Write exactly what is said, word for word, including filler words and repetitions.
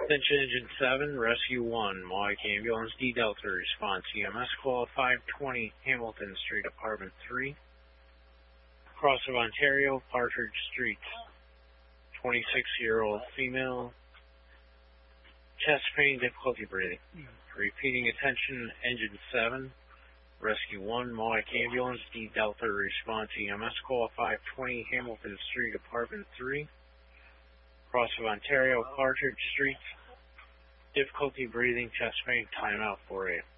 Attention Engine seven, Rescue one, Mohawk Ambulance, D Delta response, E M S call five twenty Hamilton Street, Apartment three. Cross of Ontario, Partridge Street. twenty-six-year-old female, chest pain, difficulty breathing. Repeating attention, Engine seven, Rescue one, Mohawk Ambulance, D Delta response, E M S call five twenty Hamilton Street, Apartment three. Cross of Ontario, Partridge Street. Difficulty breathing, chest pain, timeout for you.